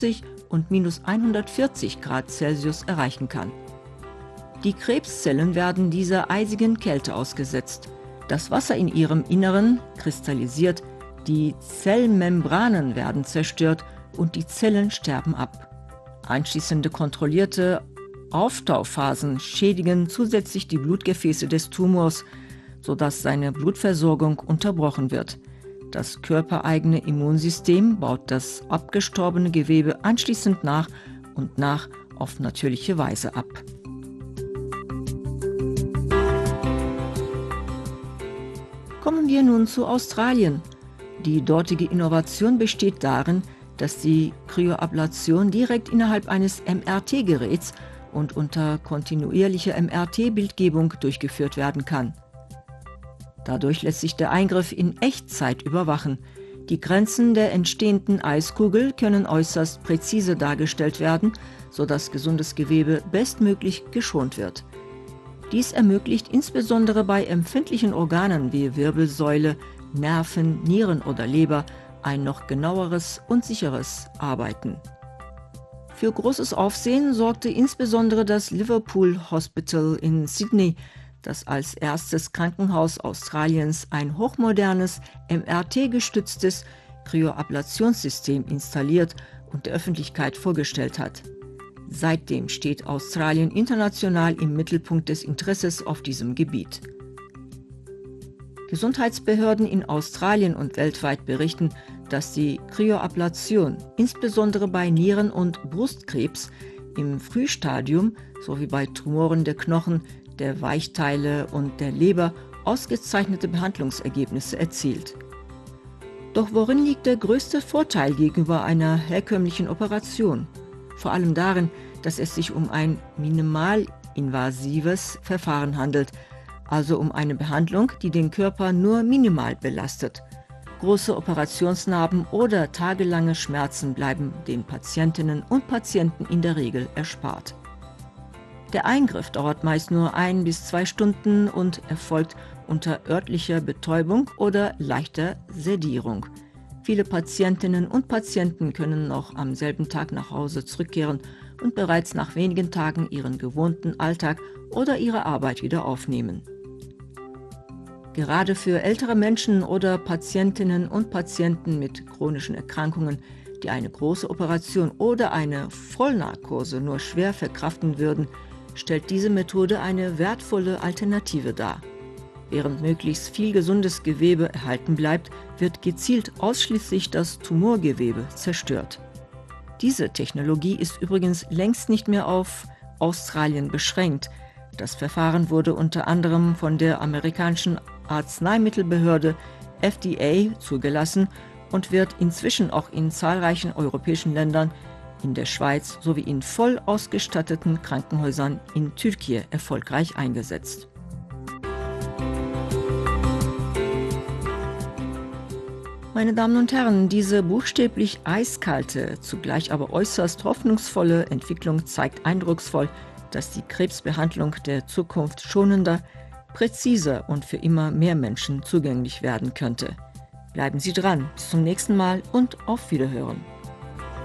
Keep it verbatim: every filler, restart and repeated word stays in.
und minus hundertvierzig Grad Celsius erreichen kann. Die Krebszellen werden dieser eisigen Kälte ausgesetzt. Das Wasser in ihrem Inneren kristallisiert, die Zellmembranen werden zerstört und die Zellen sterben ab. Anschließende kontrollierte Auftauphasen schädigen zusätzlich die Blutgefäße des Tumors, sodass seine Blutversorgung unterbrochen wird. Das körpereigene Immunsystem baut das abgestorbene Gewebe anschließend nach und nach auf natürliche Weise ab. Kommen wir nun zu Australien. Die dortige Innovation besteht darin, dass die Kryoablation direkt innerhalb eines M R T-Geräts und unter kontinuierlicher M R T-Bildgebung durchgeführt werden kann. Dadurch lässt sich der Eingriff in Echtzeit überwachen. Die Grenzen der entstehenden Eiskugel können äußerst präzise dargestellt werden, sodass gesundes Gewebe bestmöglich geschont wird. Dies ermöglicht insbesondere bei empfindlichen Organen wie Wirbelsäule, Nerven, Nieren oder Leber ein noch genaueres und sicheres Arbeiten. Für großes Aufsehen sorgte insbesondere das Liverpool Hospital in Sydney, das als erstes Krankenhaus Australiens ein hochmodernes, M R T-gestütztes Kryoablationssystem installiert und der Öffentlichkeit vorgestellt hat. Seitdem steht Australien international im Mittelpunkt des Interesses auf diesem Gebiet. Gesundheitsbehörden in Australien und weltweit berichten, dass die Kryoablation insbesondere bei Nieren- und Brustkrebs im Frühstadium sowie bei Tumoren der Knochen, der Weichteile und der Leber ausgezeichnete Behandlungsergebnisse erzielt. Doch worin liegt der größte Vorteil gegenüber einer herkömmlichen Operation? Vor allem darin, dass es sich um ein minimalinvasives Verfahren handelt, also um eine Behandlung, die den Körper nur minimal belastet. Große Operationsnarben oder tagelange Schmerzen bleiben den Patientinnen und Patienten in der Regel erspart. Der Eingriff dauert meist nur ein bis zwei Stunden und erfolgt unter örtlicher Betäubung oder leichter Sedierung. Viele Patientinnen und Patienten können noch am selben Tag nach Hause zurückkehren und bereits nach wenigen Tagen ihren gewohnten Alltag oder ihre Arbeit wieder aufnehmen. Gerade für ältere Menschen oder Patientinnen und Patienten mit chronischen Erkrankungen, die eine große Operation oder eine Vollnarkose nur schwer verkraften würden, stellt diese Methode eine wertvolle Alternative dar. Während möglichst viel gesundes Gewebe erhalten bleibt, wird gezielt ausschließlich das Tumorgewebe zerstört. Diese Technologie ist übrigens längst nicht mehr auf Australien beschränkt. Das Verfahren wurde unter anderem von der amerikanischen Arzneimittelbehörde F D A zugelassen und wird inzwischen auch in zahlreichen europäischen Ländern, in der Schweiz sowie in voll ausgestatteten Krankenhäusern in Türkei erfolgreich eingesetzt. Meine Damen und Herren, diese buchstäblich eiskalte, zugleich aber äußerst hoffnungsvolle Entwicklung zeigt eindrucksvoll, dass die Krebsbehandlung der Zukunft schonender, präziser und für immer mehr Menschen zugänglich werden könnte. Bleiben Sie dran, bis zum nächsten Mal und auf Wiederhören.